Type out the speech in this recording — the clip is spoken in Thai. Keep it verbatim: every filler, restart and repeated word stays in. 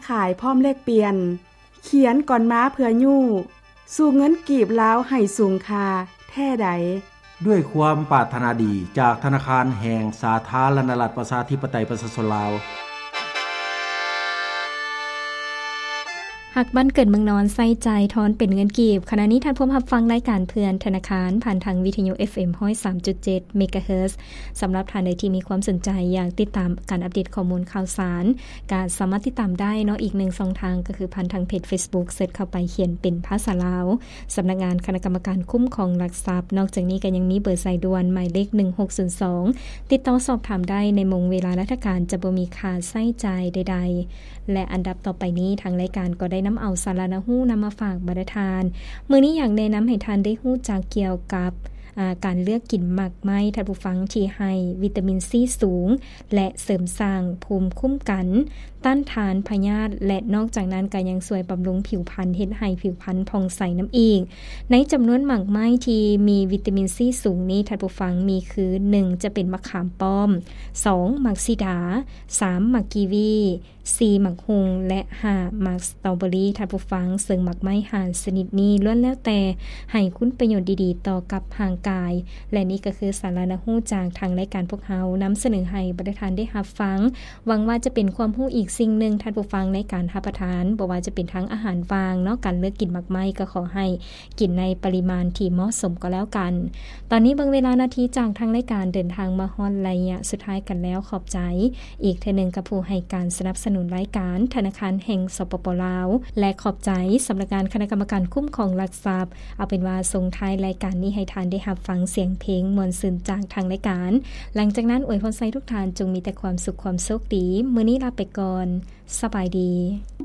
ขายพร้อมเลขเปลี่ยนเขียนก่อนม้าเพื่อยู่สู่เงินกีบลาวให้สูงค่าแท้ใดด้วยความปรารถนาดีจากธนาคารแห่งสาธารณรัฐประชาธิปไตยประชาชนลาวหักบ้านเกิดเมืองนอนใส่ใจทอนเป็นเงินกีบขณะนี้ท่านผู้รับฟังรายการเพื่อนธนาคารผ่านทางวิทยุ เอฟ เอ็ม หนึ่งศูนย์สามจุดเจ็ด เมกะเฮิรตซ์สำหรับท่านใดที่มีความสนใจอยากติดตามการอัปเดตข้อมูลข่าวสารการสามารถติดตามได้เนาะอีกหนึ่งช่องทางก็คือผ่านทางเพจ Facebook เสิร์ชเข้าไปเขียนเป็นภาษาลาวสำนักงานคณะกรรมการคุ้มครองหลักทรัพย์นอกจากนี้ก็ยังมีเบอร์สายด่วนหมายเลขหนึ่งหกศูนย์สองติดต่อสอบถามได้ในมงเวลาราชการจะบ่มีค่าใช้จ่ายใดๆและอันดับต่อไปนี้ทางรายการก็ได้นําเอาสาระฮู้นํามาฝากบรรดาทานมื้อนี้อยากแนะนําให้ทานได้ฮู้จักเกี่ยวกับการเลือกกินหมากไม้ท่านผู้ฟังที่ให้วิตามินซีสูงและเสริมสร้างภูมิคุ้มกันต้านทานพยาธิและนอกจากนั้นก็ยังช่วยบำรุงผิวพรรณเฮ็ดให้ผิวพรรณผ่องใสน้ำอีกในจำนวนหมากไม้ที่มีวิตามินซีสูงนี้ท่านผู้ฟังมีคือหนึ่งจะเป็นมะขามป้อมสองหมากซีดาสามหมากกีวีสี่หมากฮุงและห้าหมากสตรอเบอรี่ท่านผู้ฟังซึ่งหมากไม้ห้าชนิดนี้ล้วนแล้วแต่ให้คุณประโยชน์ดีๆต่อกับร่างกายและนี่ก็คือสาระฮู้จากทางรายการพวกเฮานำเสนอให้บรรดาท่านได้รับฟังหวังว่าจะเป็นความรู้อีกสิ่งหนึ่งท่านผู้ฟังในการรับประทานบ่ว่าจะเป็นทั้งอาหารวางเนาะการเลือกกินหมากไม้ก็ขอให้กินในปริมาณที่เหมาะสมก็แล้วกันตอนนี้เบิ่งเวลานาทีจากทางรายการเดินทางมาฮอดระยะสุดท้ายกันแล้วขอบใจอีกเทื่อนึงกับผู้ให้การสนับสนุนรายการธนาคารแห่งสปป.ลาวและขอบใจสำนักงานคณะกรรมการคุ้มครองหลักทรัพย์เอาเป็นว่าส่งท้ายรายการนี้ให้ทานได้รับฟังเสียงเพลงมวลซึนจากทางรายการหลังจากนั้นอวยพรใส่ทุกท่านจงมีแต่ความสุขความโชคดีมื้อนี้ลาไปก่อนสบายดี